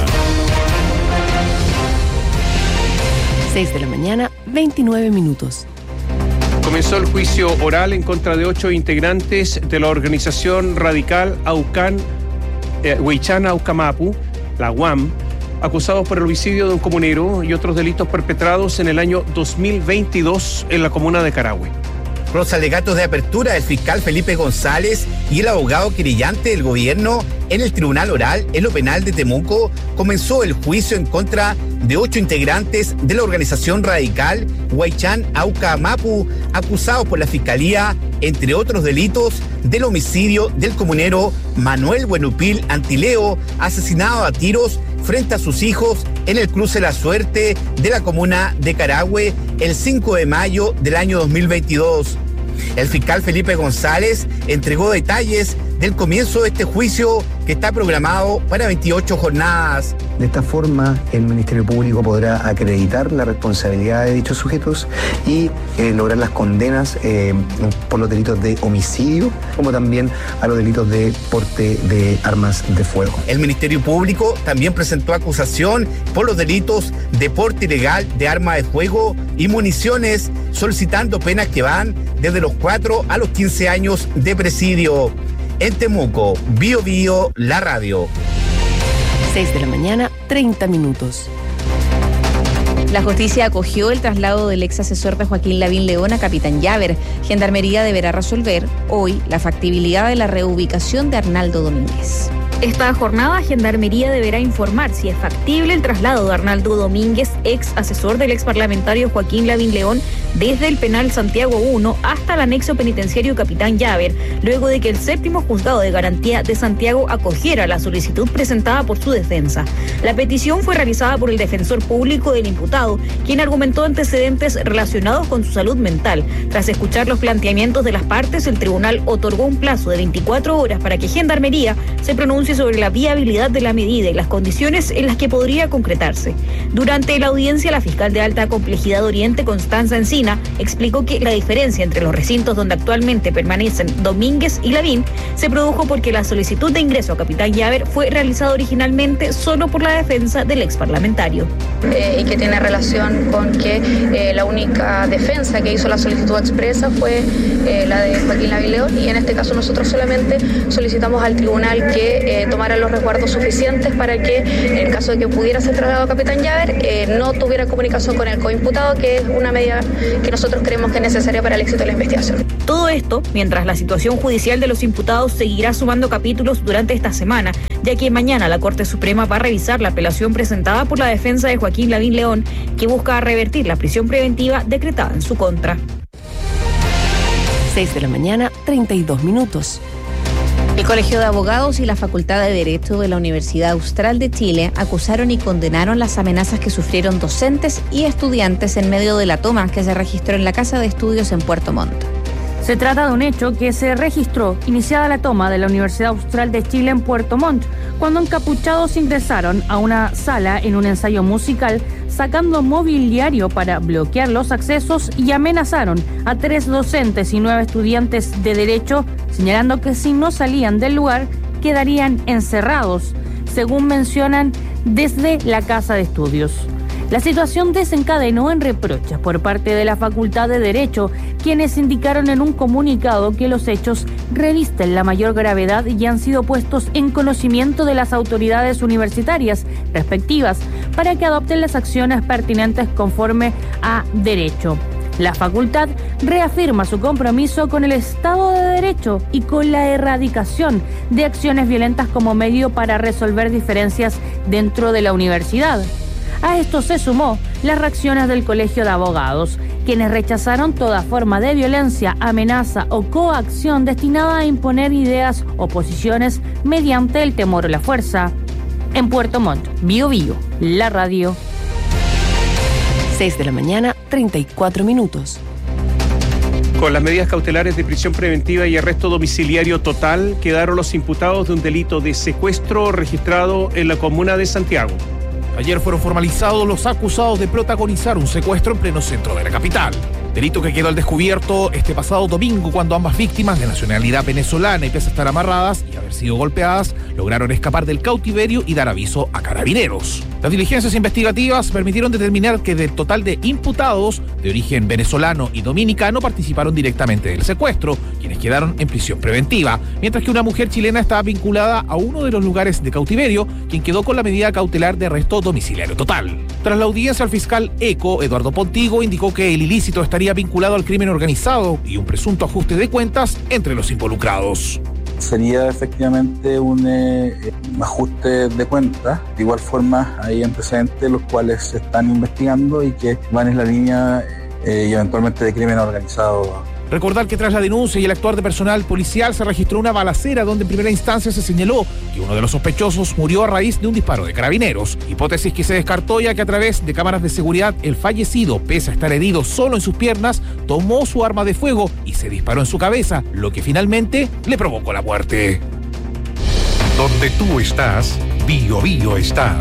Speaker 24: seis de la mañana, veintinueve minutos.
Speaker 5: Comenzó el juicio oral en contra de ocho integrantes de la organización radical Aucan, eh, Huaychana Aucamapu, la U A M, acusados por el homicidio de un comunero y otros delitos perpetrados en el año dos mil veintidós en la comuna de Carahue.
Speaker 4: Por los alegatos de apertura del fiscal Felipe González y el abogado querellante del gobierno en el Tribunal Oral en lo Penal de Temuco, comenzó el juicio en contra de ocho integrantes de la organización radical Huaychán Aucamapu, acusados por la Fiscalía, entre otros delitos, del homicidio del comunero Manuel Buenupil Antileo, asesinado a tiros frente a sus hijos en el cruce La Suerte de la comuna de Carahue el cinco de mayo del año dos mil veintidós. El fiscal Felipe González entregó detalles del comienzo de este juicio que está programado para veintiocho jornadas.
Speaker 8: De esta forma, el Ministerio Público podrá acreditar la responsabilidad de dichos sujetos y eh, lograr las condenas eh, por los delitos de homicidio, como también a los delitos de porte de armas de fuego.
Speaker 4: El Ministerio Público también presentó acusación por los delitos de porte ilegal de armas de fuego y municiones, solicitando penas que van desde los cuatro a los quince años de presidio. En Temuco, Bio Bio, la radio.
Speaker 24: seis de la mañana, treinta minutos.
Speaker 7: La justicia acogió el traslado del ex asesor de Joaquín Lavín León a Capitán Llaver. Gendarmería deberá resolver hoy la factibilidad de la reubicación de Arnaldo Domínguez.
Speaker 9: Esta jornada, Gendarmería deberá informar si es factible el traslado de Arnaldo Domínguez, ex asesor del ex parlamentario Joaquín Lavín León, desde el penal Santiago uno hasta el anexo penitenciario Capitán Llaver, luego de que el séptimo juzgado de garantía de Santiago acogiera la solicitud presentada por su defensa. La petición fue realizada por el defensor público del imputado, quien argumentó antecedentes relacionados con su salud mental. Tras escuchar los planteamientos de las partes, el tribunal otorgó un plazo de veinticuatro horas para que Gendarmería se pronuncie sobre la viabilidad de la medida y las condiciones en las que podría concretarse. Durante la audiencia, la fiscal de alta complejidad Oriente, Constanza Encina, explicó que la diferencia entre los recintos donde actualmente permanecen Domínguez y Lavín se produjo porque la solicitud de ingreso a Capitán Llaver fue realizada originalmente solo por la defensa del ex parlamentario.
Speaker 10: Eh, y que tiene relación con que eh, la única defensa que hizo la solicitud expresa fue eh, la de Joaquín Lavín León, y en este caso nosotros solamente solicitamos al tribunal que eh, tomara los resguardos suficientes para que, en el caso de que pudiera ser trasladado a Capitán Llaver, eh, no tuviera comunicación con el coimputado, que es una medida que nosotros creemos que es necesaria para el éxito de la investigación.
Speaker 9: Todo esto mientras la situación judicial de los imputados seguirá sumando capítulos durante esta semana, ya que mañana la Corte Suprema va a revisar la apelación presentada por la defensa de Joaquín Lavín León, que busca revertir la prisión preventiva decretada en su contra.
Speaker 24: seis de la mañana, treinta y dos minutos.
Speaker 7: El Colegio de Abogados y la Facultad de Derecho de la Universidad Austral de Chile acusaron y condenaron las amenazas que sufrieron docentes y estudiantes en medio de la toma que se registró en la Casa de Estudios en Puerto Montt.
Speaker 11: Se trata de un hecho que se registró iniciada la toma de la Universidad Austral de Chile en Puerto Montt, cuando encapuchados ingresaron a una sala en un ensayo musical, sacando mobiliario para bloquear los accesos, y amenazaron a tres docentes y nueve estudiantes de Derecho, señalando que si no salían del lugar quedarían encerrados, según mencionan desde la Casa de Estudios. La situación desencadenó en reproches por parte de la Facultad de Derecho, quienes indicaron en un comunicado que los hechos revisten la mayor gravedad y han sido puestos en conocimiento de las autoridades universitarias respectivas para que adopten las acciones pertinentes conforme a derecho. La facultad reafirma su compromiso con el Estado de Derecho y con la erradicación de acciones violentas como medio para resolver diferencias dentro de la universidad. A esto se sumó las reacciones del Colegio de Abogados, quienes rechazaron toda forma de violencia, amenaza o coacción destinada a imponer ideas o posiciones mediante el temor o la fuerza. En Puerto Montt, Bío Bío, la radio.
Speaker 24: seis de la mañana, treinta y cuatro minutos.
Speaker 5: Con las medidas cautelares de prisión preventiva y arresto domiciliario total, quedaron los imputados de un delito de secuestro registrado en la comuna de Santiago.
Speaker 12: Ayer fueron formalizados los acusados de protagonizar un secuestro en pleno centro de la capital. Delito que quedó al descubierto este pasado domingo cuando ambas víctimas de nacionalidad venezolana y pese a estar amarradas y haber sido golpeadas, lograron escapar del cautiverio y dar aviso a carabineros. Las diligencias investigativas permitieron determinar que del total de imputados de origen venezolano y dominicano participaron directamente del secuestro, quienes quedaron en prisión preventiva, mientras que una mujer chilena estaba vinculada a uno de los lugares de cautiverio, quien quedó con la medida cautelar de arresto domiciliario total. Tras la audiencia, el fiscal ECO, Eduardo Pontigo, indicó que el ilícito estaría vinculado al crimen organizado y un presunto ajuste de cuentas entre los involucrados.
Speaker 13: Sería efectivamente un eh, ajuste de cuentas. De igual forma, hay antecedentes los cuales se están investigando y que van en la línea eh, y eventualmente de crimen organizado.
Speaker 12: Recordar que tras la denuncia y el actuar de personal policial se registró una balacera donde en primera instancia se señaló que uno de los sospechosos murió a raíz de un disparo de carabineros, hipótesis que se descartó ya que a través de cámaras de seguridad el fallecido, pese a estar herido solo en sus piernas, tomó su arma de fuego y se disparó en su cabeza, lo que finalmente le provocó la muerte.
Speaker 3: Donde tú estás, Bío Bío está.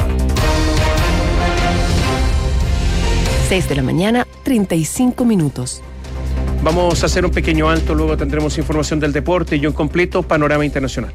Speaker 24: seis de la mañana, treinta y cinco minutos.
Speaker 5: Vamos a hacer un pequeño alto, luego tendremos información del deporte y un completo panorama internacional.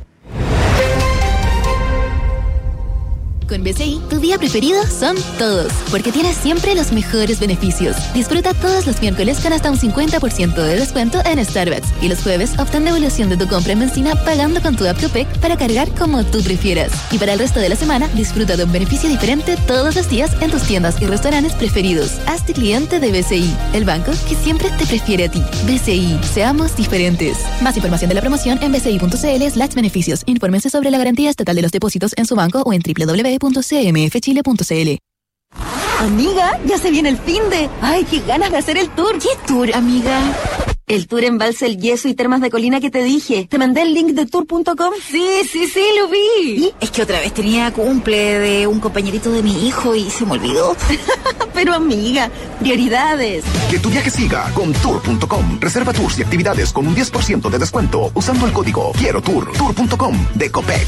Speaker 14: Con B C I, tu día preferido son todos, porque tienes siempre los mejores beneficios. Disfruta todos los miércoles con hasta un cincuenta por ciento de descuento en Starbucks y los jueves obtén devolución de tu compra en benzina pagando con tu app Copec para cargar como tú prefieras. Y para el resto de la semana, disfruta de un beneficio diferente todos los días en tus tiendas y restaurantes preferidos. Hazte cliente de B C I, el banco que siempre te prefiere a ti. B C I, seamos diferentes. Más información de la promoción en bci.cl slash beneficios. Infórmense sobre la garantía estatal de los depósitos en su banco o en doble u doble u doble u punto c m f chile punto c l.
Speaker 15: Amiga, ya se viene el finde. Ay, qué ganas de hacer el tour.
Speaker 14: ¿Qué tour, amiga?
Speaker 15: El tour en Balsa El Yeso y Termas de Colina que te dije. ¿Te mandé el link de tour punto com?
Speaker 14: Sí, sí, sí, lo vi. ¿Y? Es que otra vez tenía cumple de un compañerito de mi hijo y se me olvidó.
Speaker 15: Pero amiga, prioridades.
Speaker 17: Que tu viaje siga con tour punto com. Reserva tours y actividades con un diez por ciento de descuento usando el código Quiero Tour. tour punto com de Copec.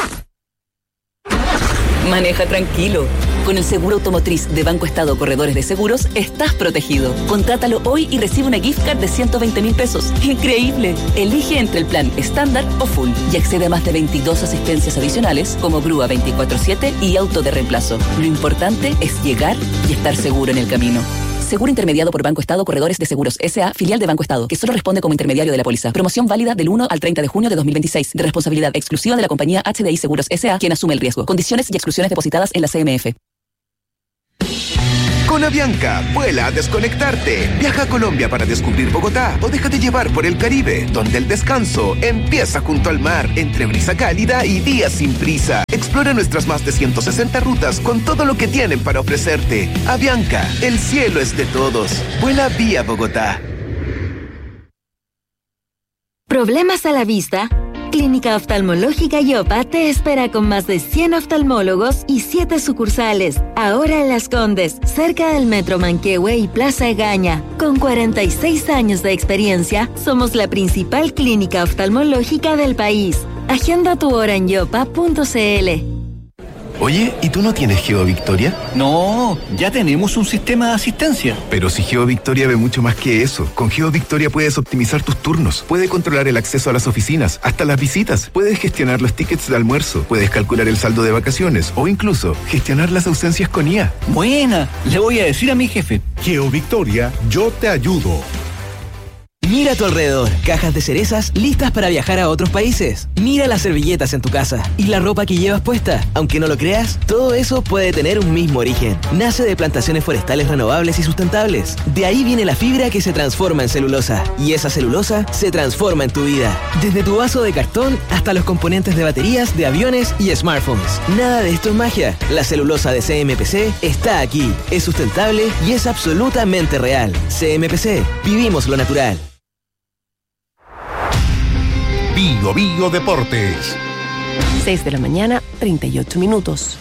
Speaker 23: Maneja tranquilo. Con el seguro automotriz de Banco Estado Corredores de Seguros, estás protegido. Contrátalo hoy y recibe una gift card de ciento veinte mil pesos. ¡Increíble! Elige entre el plan estándar o full y accede a más de veintidós asistencias adicionales como grúa veinticuatro siete y auto de reemplazo. Lo importante es llegar y estar seguro en el camino. Seguro intermediado por Banco Estado Corredores de Seguros S A, filial de Banco Estado, que solo responde como intermediario de la póliza. Promoción válida del uno al treinta de junio de dos mil veintiséis. De responsabilidad exclusiva de la compañía H D I Seguros S A, quien asume el riesgo. Condiciones y exclusiones depositadas en la C M F.
Speaker 17: Con Avianca, vuela a desconectarte. Viaja a Colombia para descubrir Bogotá o déjate llevar por el Caribe, donde el descanso empieza junto al mar, entre brisa cálida y días sin prisa. Explora nuestras más de ciento sesenta rutas con todo lo que tienen para ofrecerte. Avianca, el cielo es de todos. Vuela vía Bogotá.
Speaker 15: ¿Problemas a la vista? Clínica Oftalmológica Yopa te espera con más de cien oftalmólogos y siete sucursales. Ahora en Las Condes, cerca del Metro Manquehue y Plaza Egaña. Con cuarenta y seis años de experiencia, somos la principal clínica oftalmológica del país. Agenda tu hora en yopa punto c l.
Speaker 17: Oye, ¿y tú no tienes GeoVictoria?
Speaker 26: No, ya tenemos un sistema de asistencia.
Speaker 17: Pero si GeoVictoria ve mucho más que eso. Con GeoVictoria puedes optimizar tus turnos, puedes controlar el acceso a las oficinas, hasta las visitas, puedes gestionar los tickets de almuerzo, puedes calcular el saldo de vacaciones o incluso gestionar las ausencias con I A.
Speaker 26: Buena, le voy a decir a mi jefe.
Speaker 3: GeoVictoria, yo te ayudo.
Speaker 1: Mira a tu alrededor, cajas de cerezas listas para viajar a otros países. Mira las servilletas en tu casa y la ropa que llevas puesta. Aunque no lo creas, todo eso puede tener un mismo origen. Nace de plantaciones forestales renovables y sustentables. De ahí viene la fibra que se transforma en celulosa. Y esa celulosa se transforma en tu vida. Desde tu vaso de cartón hasta los componentes de baterías, de aviones y smartphones. Nada de esto es magia. La celulosa de C M P C está aquí. Es sustentable y es absolutamente real. C M P C. Vivimos lo natural.
Speaker 3: Bio Bio Deportes.
Speaker 24: seis de la mañana, treinta y ocho minutos.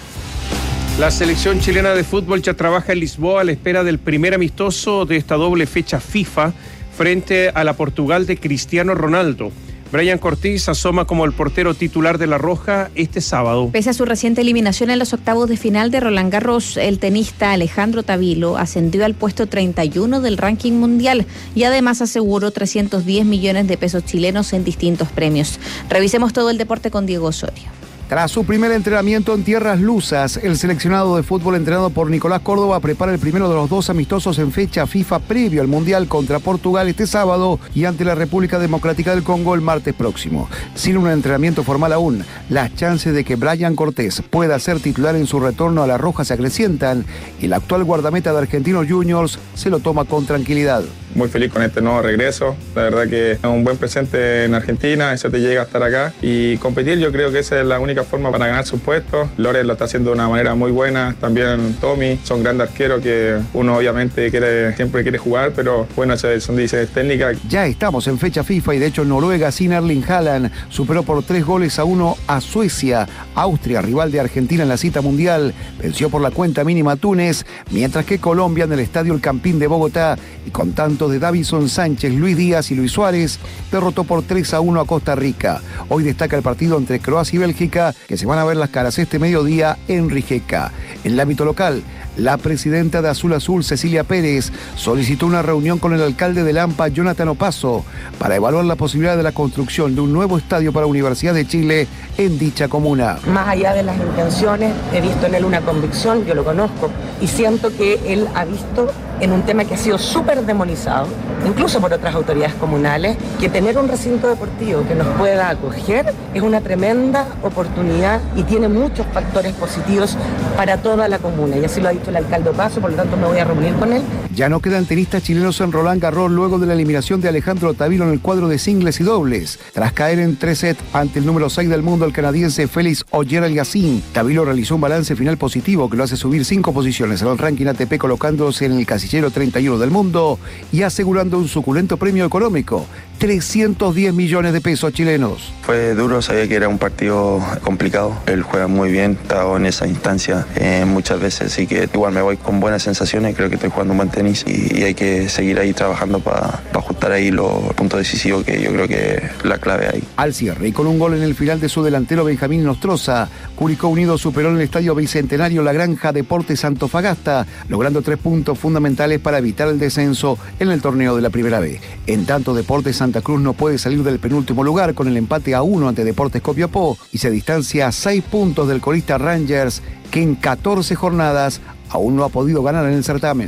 Speaker 5: La selección chilena de fútbol ya trabaja en Lisboa a la espera del primer amistoso de esta doble fecha FIFA frente a la Portugal de Cristiano Ronaldo. Brian Cortés asoma como el portero titular de La Roja este sábado.
Speaker 7: Pese a su reciente eliminación en los octavos de final de Roland Garros, el tenista Alejandro Tavilo ascendió al puesto treinta y uno del ranking mundial y además aseguró trescientos diez millones de pesos chilenos en distintos premios. Revisemos todo el deporte con Diego Osorio.
Speaker 6: Tras su primer entrenamiento en tierras lusas, el seleccionado de fútbol entrenado por Nicolás Córdoba prepara el primero de los dos amistosos en fecha FIFA previo al Mundial contra Portugal este sábado y ante la República Democrática del Congo el martes próximo. Sin un entrenamiento formal aún, las chances de que Brian Cortés pueda ser titular en su retorno a La Roja se acrecientan y el actual guardameta de Argentinos Juniors se lo toma con tranquilidad.
Speaker 16: Muy feliz con este nuevo regreso, la verdad que es un buen presente en Argentina, eso te llega a estar acá y competir yo creo que esa es la única forma para ganar sus puestos. Lores lo está haciendo de una manera muy buena, también Tommy, son grandes arqueros que uno obviamente quiere, siempre quiere jugar, pero bueno, son decisiones técnicas.
Speaker 6: Ya estamos en fecha FIFA y de hecho Noruega sin Erling Haaland superó por tres goles a uno a Suecia. Austria, rival de Argentina en la cita mundial, venció por la cuenta mínima a Túnez, mientras que Colombia en el Estadio El Campín de Bogotá y con tanto de Davison Sánchez, Luis Díaz y Luis Suárez, derrotó por tres a uno a Costa Rica. Hoy destaca el partido entre Croacia y Bélgica, que se van a ver las caras este mediodía en Rijeka. En el ámbito local, la presidenta de Azul Azul, Cecilia Pérez, solicitó una reunión con el alcalde de Lampa, Jonathan Opaso, para evaluar la posibilidad de la construcción de un nuevo estadio para la Universidad de Chile en dicha comuna.
Speaker 18: Más allá de las intenciones, he visto en él una convicción, yo lo conozco, y siento que él ha visto en un tema que ha sido súper demonizado, incluso por otras autoridades comunales, que tener un recinto deportivo que nos pueda acoger es una tremenda oportunidad y tiene muchos factores positivos para toda la comuna, y así lo ha dicho el alcalde Opaso, por lo tanto me voy a reunir con él.
Speaker 6: Ya no quedan tenistas chilenos en Roland Garros luego de la eliminación de Alejandro Tavilo en el cuadro de singles y dobles. Tras caer en tres sets ante el número seis del mundo, el canadiense Félix Auger-Aliassime, Tavilo realizó un balance final positivo que lo hace subir cinco posiciones en el ranking A T P, colocándose en el casillero treinta y uno del mundo y asegurando un suculento premio económico, trescientos diez millones de pesos chilenos.
Speaker 19: Fue duro, sabía que era un partido complicado. Él juega muy bien, estaba en esa instancia eh, muchas veces, así que igual me voy con buenas sensaciones, creo que estoy jugando un buen tenis y, y hay que seguir ahí trabajando para pa ajustar ahí los puntos decisivos, que yo creo que es la clave ahí.
Speaker 6: Al cierre y con un gol en el final de su delantero Benjamín Nostroza, Curicó Unido superó en el Estadio Bicentenario La Granja Deportes Antofagasta, logrando tres puntos fundamentales para evitar el descenso en el torneo de la Primera B. En tanto, Deportes Santa Cruz no puede salir del penúltimo lugar con el empate a uno ante Deportes Copiapó y se distancia a seis puntos del colista Rangers, que en catorce jornadas aún no ha podido ganar en el certamen.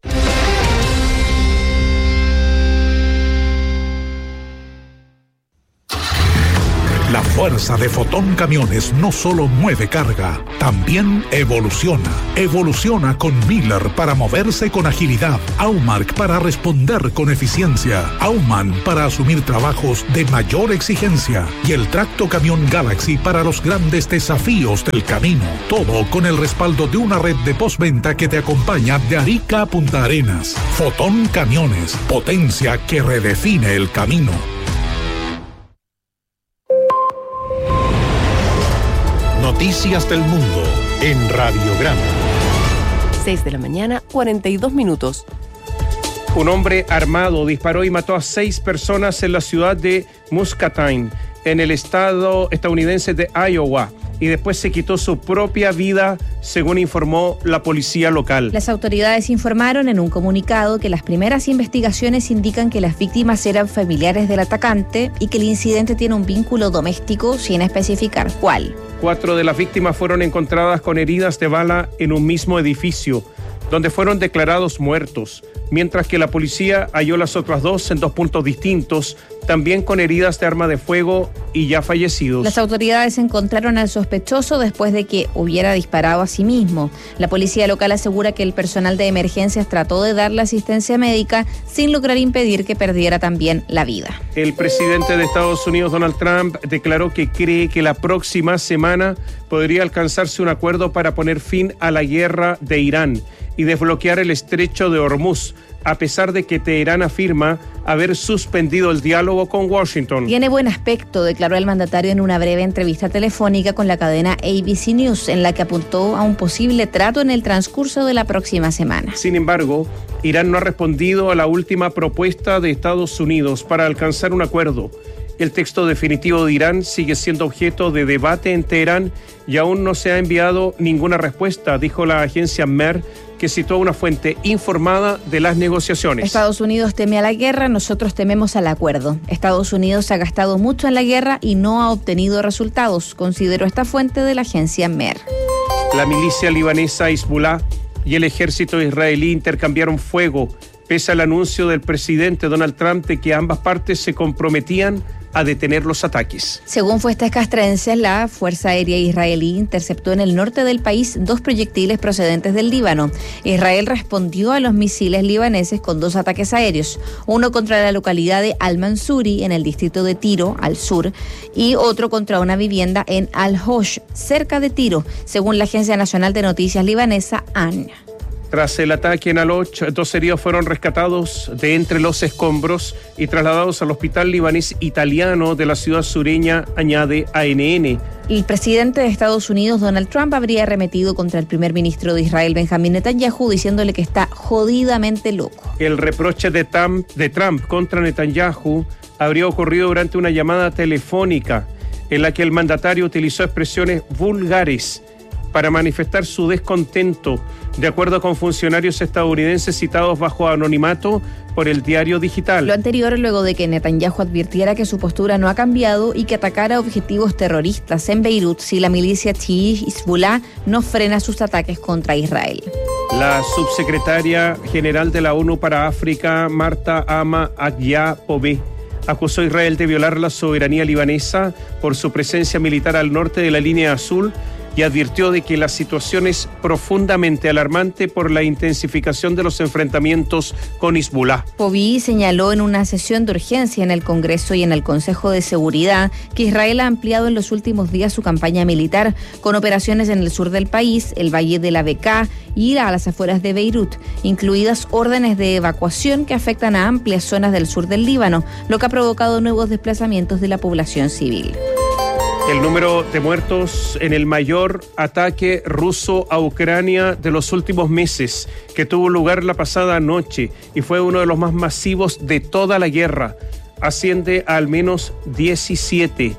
Speaker 3: La fuerza de Fotón Camiones no solo mueve carga, también evoluciona. Evoluciona con Miller para moverse con agilidad, Aumark para responder con eficiencia, Auman para asumir trabajos de mayor exigencia y el Tracto Camión Galaxy para los grandes desafíos del camino. Todo con el respaldo de una red de postventa que te acompaña de Arica a Punta Arenas. Fotón Camiones, potencia que redefine el camino. Noticias del Mundo en Radiograma.
Speaker 24: seis de la mañana, cuarenta y dos minutos.
Speaker 5: Un hombre armado disparó y mató a seis personas en la ciudad de Muscatine, en el estado estadounidense de Iowa, y después se quitó su propia vida, según informó la policía local.
Speaker 7: Las autoridades informaron en un comunicado que las primeras investigaciones indican que las víctimas eran familiares del atacante y que el incidente tiene un vínculo doméstico, sin especificar cuál.
Speaker 5: Cuatro de las víctimas fueron encontradas con heridas de bala en un mismo edificio. donde fueron declarados muertos, mientras que la policía halló las otras dos en dos puntos distintos, también con heridas de arma de fuego y ya fallecidos.
Speaker 7: Las autoridades encontraron al sospechoso después de que hubiera disparado a sí mismo. La policía local asegura que el personal de emergencias trató de darle asistencia médica sin lograr impedir que perdiera también la vida.
Speaker 5: El presidente de Estados Unidos, Donald Trump, declaró que cree que la próxima semana podría alcanzarse un acuerdo para poner fin a la guerra de Irán y desbloquear el estrecho de Hormuz, a pesar de que Teherán afirma haber suspendido el diálogo con Washington.
Speaker 7: Tiene buen aspecto, declaró el mandatario en una breve entrevista telefónica con la cadena A B C News, en la que apuntó a un posible trato en el transcurso de la próxima semana.
Speaker 5: Sin embargo, Irán no ha respondido a la última propuesta de Estados Unidos para alcanzar un acuerdo. El texto definitivo de Irán sigue siendo objeto de debate en Teherán y aún no se ha enviado ninguna respuesta, dijo la agencia Mer, que citó a una fuente informada de las negociaciones.
Speaker 7: Estados Unidos teme a la guerra, nosotros tememos al acuerdo. Estados Unidos ha gastado mucho en la guerra y no ha obtenido resultados, consideró esta fuente de la agencia Mer.
Speaker 5: La milicia libanesa Hezbollah y el ejército israelí intercambiaron fuego, pese al anuncio del presidente Donald Trump de que ambas partes se comprometían a detener los ataques.
Speaker 7: Según fuentes castrenses, la Fuerza Aérea Israelí interceptó en el norte del país dos proyectiles procedentes del Líbano. Israel respondió a los misiles libaneses con dos ataques aéreos, uno contra la localidad de Al-Mansuri, en el distrito de Tiro, al sur, y otro contra una vivienda en Al-Hosh, cerca de Tiro, según la Agencia Nacional de Noticias libanesa, A N.
Speaker 5: Tras el ataque en Al-Hosh, dos heridos fueron rescatados de entre los escombros y trasladados al hospital libanés italiano de la ciudad sureña, añade A N N.
Speaker 7: El presidente de Estados Unidos, Donald Trump, habría arremetido contra el primer ministro de Israel, Benjamín Netanyahu, diciéndole que está jodidamente loco.
Speaker 5: El reproche de Trump, de Trump contra Netanyahu habría ocurrido durante una llamada telefónica en la que el mandatario utilizó expresiones vulgares para manifestar su descontento, de acuerdo con funcionarios estadounidenses citados bajo anonimato por el diario digital.
Speaker 7: Lo anterior luego de que Netanyahu advirtiera que su postura no ha cambiado y que atacara objetivos terroristas en Beirut si la milicia chií Hezbollah no frena sus ataques contra Israel.
Speaker 5: La subsecretaria general de la ONU para África, Marta Ama Agya Pobé, acusó a Israel de violar la soberanía libanesa por su presencia militar al norte de la línea azul y advirtió de que la situación es profundamente alarmante por la intensificación de los enfrentamientos con Hezbollah.
Speaker 7: Pobí señaló en una sesión de urgencia en el Congreso y en el Consejo de Seguridad que Israel ha ampliado en los últimos días su campaña militar con operaciones en el sur del país, el Valle de la Bekaa y a las afueras de Beirut, incluidas órdenes de evacuación que afectan a amplias zonas del sur del Líbano, lo que ha provocado nuevos desplazamientos de la población civil.
Speaker 5: El número de muertos en el mayor ataque ruso a Ucrania de los últimos meses, que tuvo lugar la pasada noche y fue uno de los más masivos de toda la guerra, asciende a al menos diecisiete.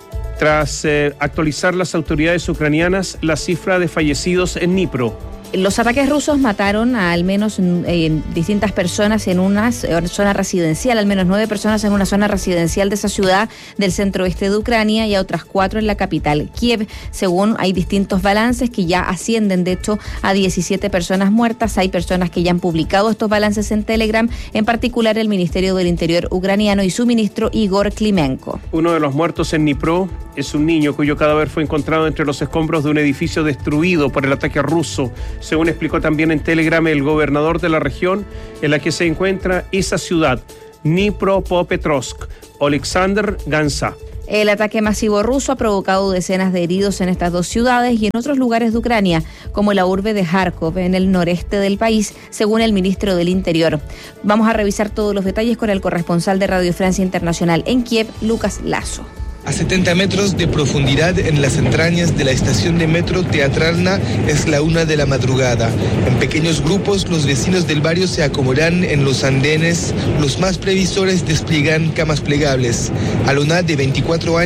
Speaker 5: Tras eh, actualizar las autoridades ucranianas la cifra de fallecidos en Dnipro.
Speaker 7: Los ataques rusos mataron a al menos eh, distintas personas en una zona residencial, al menos nueve personas en una zona residencial de esa ciudad del centro-oeste de Ucrania y a otras cuatro en la capital, Kiev. Según hay distintos balances que ya ascienden, de hecho, a diecisiete personas muertas. Hay personas que ya han publicado estos balances en Telegram, en particular el Ministerio del Interior ucraniano y su ministro Igor Klimenko.
Speaker 5: Uno de los muertos en Dnipro es un niño cuyo cadáver fue encontrado entre los escombros de un edificio destruido por el ataque ruso, según explicó también en Telegram el gobernador de la región en la que se encuentra esa ciudad, Dnipropetrovsk, Oleksandr Gansa.
Speaker 7: El ataque masivo ruso ha provocado decenas de heridos en estas dos ciudades y en otros lugares de Ucrania, como la urbe de Kharkov, en el noreste del país, según el ministro del Interior. Vamos a revisar todos los detalles con el corresponsal de Radio Francia Internacional en Kiev, Lucas Lazo.
Speaker 2: A setenta metros de profundidad en las entrañas de la estación de metro Teatralna es la una de la madrugada. En pequeños grupos los vecinos del barrio se acomodan en los andenes. Los más previsores despliegan camas plegables. Alona, de veinticuatro años,